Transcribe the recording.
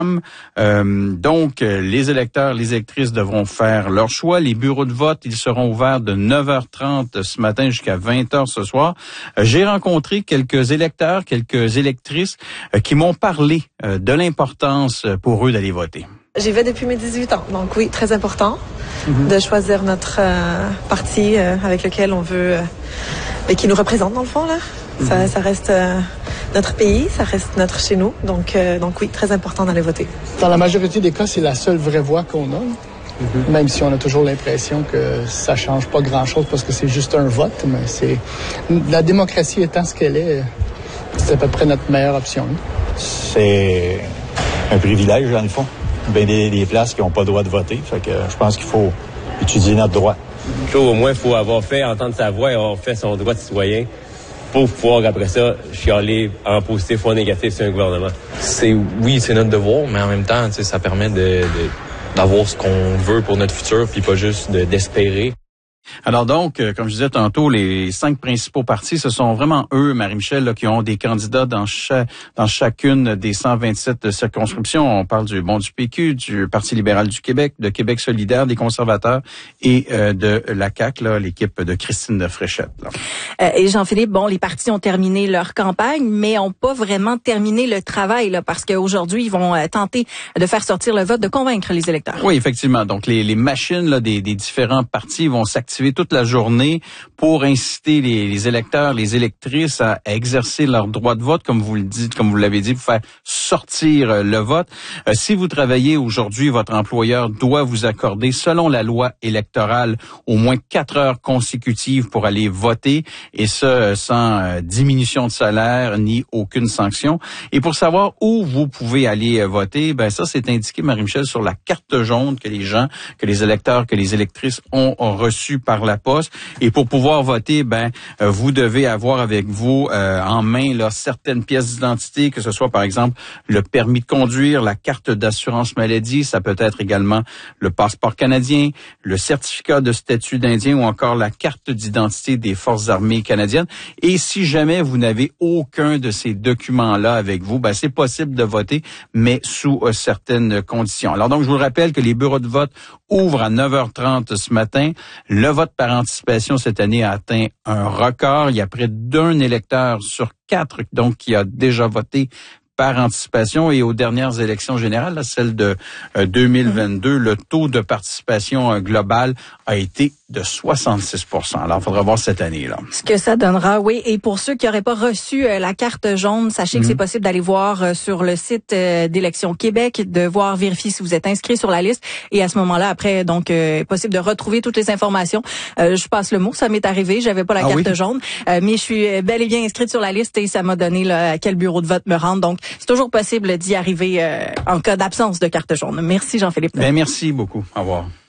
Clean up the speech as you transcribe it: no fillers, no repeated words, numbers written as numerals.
Les électeurs, les électrices devront faire leur choix. Les bureaux de vote, ils seront ouverts de 9h30 ce matin jusqu'à 20h ce soir. J'ai rencontré quelques électeurs, quelques électrices qui m'ont parlé de l'importance pour eux d'aller voter. J'y vais depuis mes 18 ans, donc oui, très important de choisir notre parti avec lequel on veut et qui nous représente dans le fond là. Ça reste notre pays, ça reste notre chez nous, donc oui, très important d'aller voter. Dans la majorité des cas, c'est la seule vraie voix qu'on a, même si on a toujours l'impression que ça change pas grand-chose parce que c'est juste un vote, mais c'est la démocratie étant ce qu'elle est, c'est à peu près notre meilleure option. C'est un privilège dans le fond. Ben des places qui n'ont pas le droit de voter, fait que je pense qu'il faut étudier notre droit. Au moins, il faut avoir fait entendre sa voix et avoir fait son droit de citoyen pour pouvoir, après ça, chialer en positif ou en négatif sur un gouvernement. Oui, c'est notre devoir, mais en même temps, ça permet d'avoir ce qu'on veut pour notre futur, puis pas juste d'espérer. Alors donc, comme je disais tantôt, les 5 principaux partis, ce sont vraiment eux, Marie-Michel, là, qui ont des candidats dans chacune des 127 circonscriptions. On parle du PQ, du Parti libéral du Québec, de Québec solidaire, des conservateurs et de la CAQ, là, l'équipe de Christine de Fréchette. Là. Et Jean-Philippe, les partis ont terminé leur campagne, mais n'ont pas vraiment terminé le travail, là, parce qu'aujourd'hui, ils vont tenter de faire sortir le vote, de convaincre les électeurs. Oui, effectivement. Donc, les machines là, des différents partis vont s'activer toute la journée pour inciter les électeurs, les électrices à exercer leur droit de vote, comme vous l'avez dit, pour faire sortir le vote. Si vous travaillez aujourd'hui, votre employeur doit vous accorder, selon la loi électorale, au moins 4 heures consécutives pour aller voter, et ce, sans diminution de salaire ni aucune sanction. Et pour savoir où vous pouvez aller voter, ça, c'est indiqué, Marie-Michel, sur la carte jaune que les électeurs, que les électrices ont reçue par la poste. Et pour pouvoir voter, vous devez avoir avec vous en main là certaines pièces d'identité, que ce soit par exemple le permis de conduire, la carte d'assurance maladie, ça peut être également le passeport canadien, le certificat de statut d'Indien ou encore la carte d'identité des Forces armées canadiennes. Et si jamais vous n'avez aucun de ces documents-là avec vous, c'est possible de voter, mais sous certaines conditions. Alors donc, je vous rappelle que les bureaux de vote ouvrent à 9h30 ce matin. Le vote par anticipation cette année a atteint un record. Il y a près d'1 électeur sur 4 donc qui a déjà voté par anticipation, et aux dernières élections générales, là, celle de 2022, le taux de participation global a été de 66%. Alors, il faudra voir cette année-là. Ce que ça donnera, oui. Et pour ceux qui n'auraient pas reçu la carte jaune, sachez que c'est possible d'aller voir sur le site d'Élections Québec, de vérifier si vous êtes inscrit sur la liste. Et à ce moment-là, après, donc, possible de retrouver toutes les informations. Je passe le mot, ça m'est arrivé, j'avais pas la carte jaune, mais je suis bel et bien inscrite sur la liste et ça m'a donné là, à quel bureau de vote me rendre. Donc, c'est toujours possible d'y arriver en cas d'absence de carte jaune. Merci Jean-Philippe. Merci beaucoup. Au revoir.